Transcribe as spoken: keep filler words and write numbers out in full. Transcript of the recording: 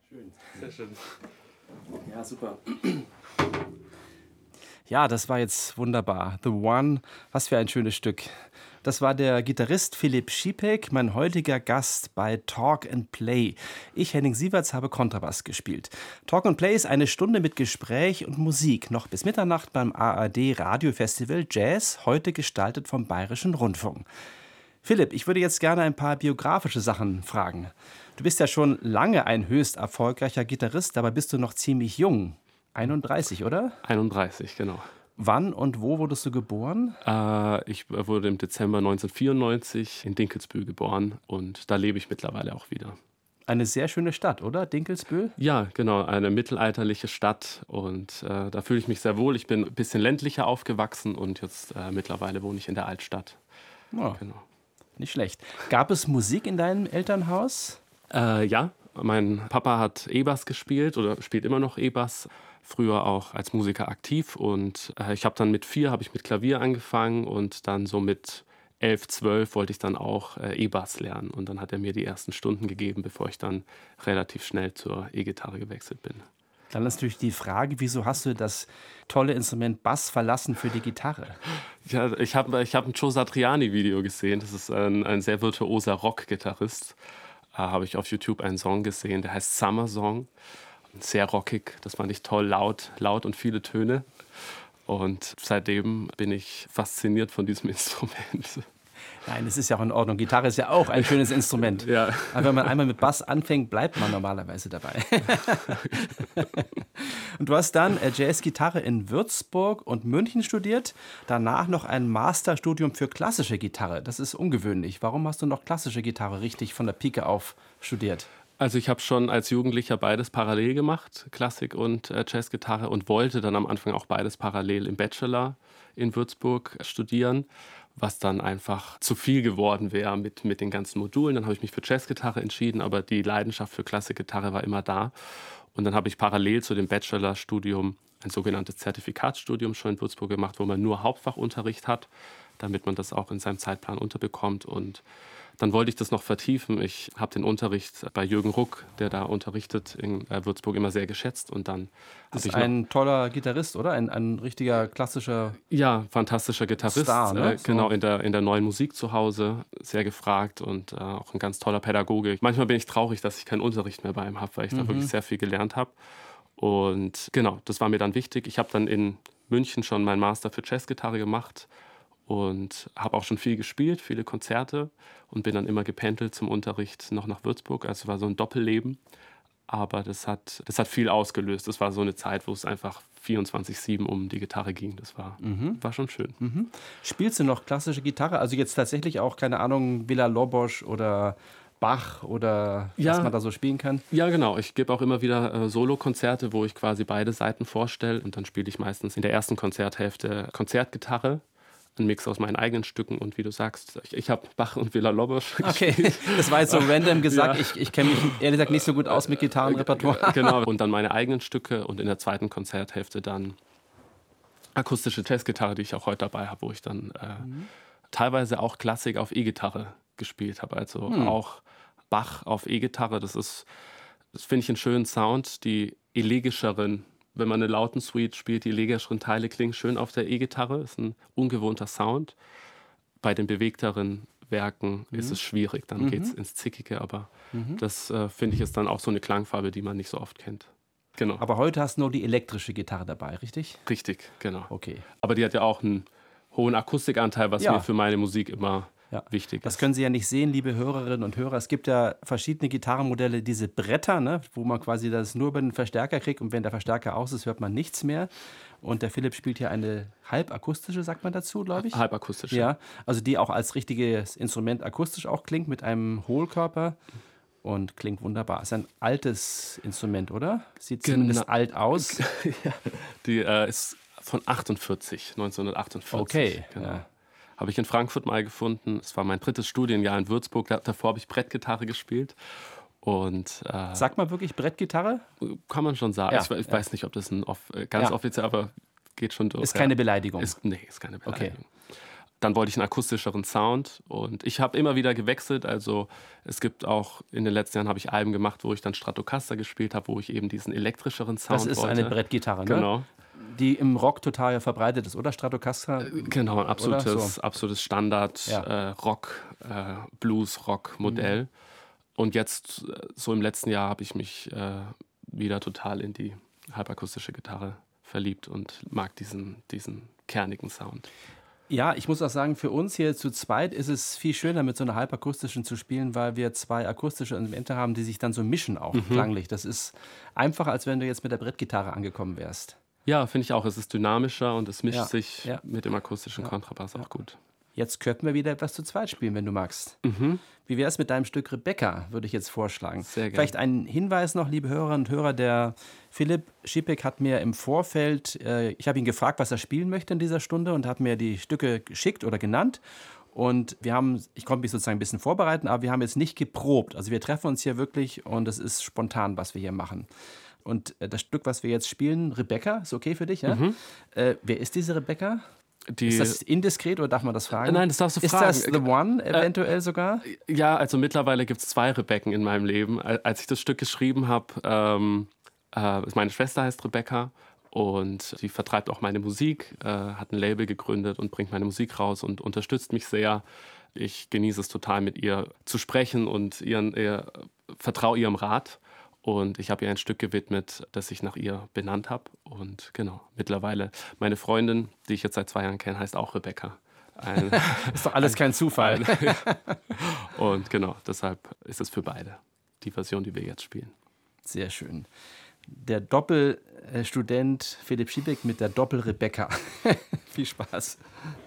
Schön, sehr schön. Ja, super. Ja, das war jetzt wunderbar. The One, was für ein schönes Stück. Das war der Gitarrist Philipp Schipek, mein heutiger Gast bei Talk and Play. Ich, Henning Sieverts, habe Kontrabass gespielt. Talk and Play ist eine Stunde mit Gespräch und Musik, noch bis Mitternacht beim A R D Radiofestival Jazz, heute gestaltet vom Bayerischen Rundfunk. Philipp, ich würde jetzt gerne ein paar biografische Sachen fragen. Du bist ja schon lange ein höchst erfolgreicher Gitarrist, dabei bist du noch ziemlich jung. einunddreißig, oder? einunddreißig, genau. Wann und wo wurdest du geboren? Äh, ich wurde im Dezember neunzehnhundertvierundneunzig in Dinkelsbühl geboren und da lebe ich mittlerweile auch wieder. Eine sehr schöne Stadt, oder? Dinkelsbühl? Ja, genau, eine mittelalterliche Stadt und äh, da fühle ich mich sehr wohl. Ich bin ein bisschen ländlicher aufgewachsen und jetzt äh, mittlerweile wohne ich in der Altstadt. Oh, Genau. nicht schlecht. Gab es Musik in deinem Elternhaus? Äh, ja, mein Papa hat E-Bass gespielt oder spielt immer noch E-Bass. Früher auch als Musiker aktiv und äh, ich habe dann mit vier habe ich mit Klavier angefangen und dann so mit elf, zwölf wollte ich dann auch äh, E-Bass lernen und dann hat er mir die ersten Stunden gegeben, bevor ich dann relativ schnell zur E-Gitarre gewechselt bin. Dann ist natürlich die Frage, wieso hast du das tolle Instrument Bass verlassen für die Gitarre? Ja, ich habe ich hab ein Joe Satriani-Video gesehen, das ist ein, ein sehr virtuoser Rock-Gitarrist. Äh, habe ich auf YouTube einen Song gesehen, der heißt Summer Song. Sehr rockig, das fand ich toll, laut, laut und viele Töne. Und seitdem bin ich fasziniert von diesem Instrument. Nein, es ist ja auch in Ordnung. Gitarre ist ja auch ein schönes Instrument. Ja. Aber wenn man einmal mit Bass anfängt, bleibt man normalerweise dabei. Und du hast dann Jazzgitarre in Würzburg und München studiert, danach noch ein Masterstudium für klassische Gitarre. Das ist ungewöhnlich. Warum hast du noch klassische Gitarre richtig von der Pike auf studiert? Also ich habe schon als Jugendlicher beides parallel gemacht, Klassik und äh, Jazzgitarre, und wollte dann am Anfang auch beides parallel im Bachelor in Würzburg studieren, was dann einfach zu viel geworden wäre mit, mit den ganzen Modulen. Dann habe ich mich für Jazzgitarre entschieden, aber die Leidenschaft für Klassikgitarre war immer da. Und dann habe ich parallel zu dem Bachelorstudium ein sogenanntes Zertifikatsstudium schon in Würzburg gemacht, wo man nur Hauptfachunterricht hat, damit man das auch in seinem Zeitplan unterbekommt. Und dann wollte ich das noch vertiefen. Ich habe den Unterricht bei Jürgen Ruck, der da unterrichtet in Würzburg, immer sehr geschätzt. Und dann das ist ich ein toller Gitarrist, oder? Ein, ein richtiger klassischer Ja, fantastischer Gitarrist. Star, ne? äh, genau, in der, in der neuen Musik zu Hause. Sehr gefragt und äh, auch ein ganz toller Pädagoge. Manchmal bin ich traurig, dass ich keinen Unterricht mehr bei ihm habe, weil ich mhm. da wirklich sehr viel gelernt habe. Und genau, das war mir dann wichtig. Ich habe dann in München schon meinen Master für Jazzgitarre gemacht und habe auch schon viel gespielt, viele Konzerte und bin dann immer gependelt zum Unterricht noch nach Würzburg. Also es war so ein Doppelleben, aber das hat, das hat viel ausgelöst. Das war so eine Zeit, wo es einfach vierundzwanzig sieben um die Gitarre ging. Das war, mhm. war schon schön. Mhm. Spielst du noch klassische Gitarre? Also jetzt tatsächlich auch, keine Ahnung, Villa-Lobos oder Bach oder ja, was man da so spielen kann? Ja, genau. Ich gebe auch immer wieder äh, Solo-Konzerte, wo ich quasi beide Seiten vorstelle. Und dann spiele ich meistens in der ersten Konzerthälfte Konzertgitarre, ein Mix aus meinen eigenen Stücken. Und wie du sagst, ich, ich habe Bach und Villa-Lobos Okay, das war jetzt so random gesagt. Ja. Ich, ich kenne mich ehrlich gesagt nicht so gut aus mit Gitarrenrepertoire. Genau, und dann meine eigenen Stücke und in der zweiten Konzerthälfte dann akustische Jazzgitarre, die ich auch heute dabei habe, wo ich dann äh, mhm. teilweise auch Klassik auf E-Gitarre gespielt habe. Also hm. auch Bach auf E-Gitarre, das ist, das finde ich einen schönen Sound. Die elegischeren, wenn man eine lauten Suite spielt, die elegischeren Teile klingen schön auf der E-Gitarre. Das ist ein ungewohnter Sound. Bei den bewegteren Werken mhm. ist es schwierig, dann mhm. geht es ins Zickige, aber mhm. das äh, finde ich ist dann auch so eine Klangfarbe, die man nicht so oft kennt. Genau. Aber heute hast du nur die elektrische Gitarre dabei, richtig? Richtig, genau. Okay. Aber die hat ja auch einen hohen Akustikanteil, was ja. mir für meine Musik immer Ja. wichtig Das ist. können Sie ja nicht sehen, liebe Hörerinnen und Hörer. Es gibt ja verschiedene Gitarrenmodelle, diese Bretter, ne, wo man quasi das nur über den Verstärker kriegt und wenn der Verstärker aus ist, hört man nichts mehr. Und der Philipp spielt hier eine halbakustische, sagt man dazu, glaube ich. Halbakustische. Ja, also die auch als richtiges Instrument akustisch auch klingt, mit einem Hohlkörper und klingt wunderbar. Ist ein altes Instrument, oder? Sieht zumindest Genau. alt aus. ja. Die äh, ist von achtundvierzig, neunzehnhundertachtundvierzig. Okay, genau. ja. Habe ich in Frankfurt mal gefunden. Es war mein drittes Studienjahr in Würzburg. Davor habe ich Brettgitarre gespielt. Und, äh, Sagt man wirklich Brettgitarre? Kann man schon sagen. Ja, ich ich ja. weiß nicht, ob das ein off, ganz Ja. offiziell, aber geht schon durch. Ist keine ja. Beleidigung. Ist, nee, ist keine Beleidigung. Okay. Dann wollte ich einen akustischeren Sound und ich habe immer wieder gewechselt. Also es gibt auch, in den letzten Jahren habe ich Alben gemacht, wo ich dann Stratocaster gespielt habe, wo ich eben diesen elektrischeren Sound wollte. Das ist wollte. eine Brettgitarre, ne? Genau. Die im Rock total verbreitet ist, oder? Stratocaster? Genau, ein absolutes, so. absolutes Standard Ja. äh, Rock, äh, Blues-Rock-Modell. Mhm. Und jetzt, so im letzten Jahr, habe ich mich äh, wieder total in die halbakustische Gitarre verliebt und mag diesen, diesen kernigen Sound. Ja, ich muss auch sagen, für uns hier zu zweit ist es viel schöner, mit so einer halbakustischen zu spielen, weil wir zwei akustische Elemente haben, die sich dann so mischen auch mhm. klanglich. Das ist einfacher, als wenn du jetzt mit der Brettgitarre angekommen wärst. Ja, finde ich auch. Es ist dynamischer und es mischt ja, sich ja. mit dem akustischen ja. Kontrabass ja. auch gut. Jetzt könnten wir wieder etwas zu zweit spielen, wenn du magst. Mhm. Wie wäre es mit deinem Stück Rebecca, würde ich jetzt vorschlagen. Sehr gerne. Vielleicht ein Hinweis noch, liebe Hörerinnen und Hörer, der Philipp Schipek hat mir im Vorfeld, äh, ich habe ihn gefragt, was er spielen möchte in dieser Stunde und hat mir die Stücke geschickt oder genannt. Und wir haben, ich konnte mich sozusagen ein bisschen vorbereiten, aber wir haben jetzt nicht geprobt. Also wir treffen uns hier wirklich und es ist spontan, was wir hier machen. Und äh, das Stück, was wir jetzt spielen, Rebecca, ist okay für dich, ja? Mhm. Äh, wer ist diese Rebecca? Die ist das indiskret oder darf man das fragen? Nein, das darfst du ist fragen. Ist das The One eventuell äh, sogar? Ja, also mittlerweile gibt es zwei Rebecken in meinem Leben. Als ich das Stück geschrieben habe, ähm, äh, meine Schwester heißt Rebecca und sie vertreibt auch meine Musik, äh, hat ein Label gegründet und bringt meine Musik raus und unterstützt mich sehr. Ich genieße es total, mit ihr zu sprechen und ihren, ihr, vertraue ihrem Rat. Und ich habe ihr ein Stück gewidmet, das ich nach ihr benannt habe. Und genau, mittlerweile meine Freundin, die ich jetzt seit zwei Jahren kenne, heißt auch Rebecca. Ein, ist doch alles ein, kein Zufall. Ein, und genau, deshalb ist es für beide die Version, die wir jetzt spielen. Sehr schön. Der Doppelstudent Philipp Schipek mit der Doppel-Rebecca. Viel Spaß.